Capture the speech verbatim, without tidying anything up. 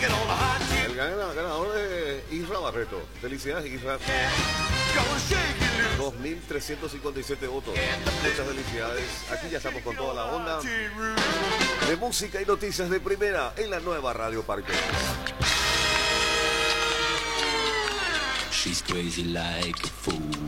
El ganador es Isra Barreto. Felicidades, Isra. dos mil trescientos cincuenta y siete votos. Muchas felicidades. Aquí ya estamos con toda la onda de música y noticias de primera en la nueva Radio Parque. She's crazy like a fool.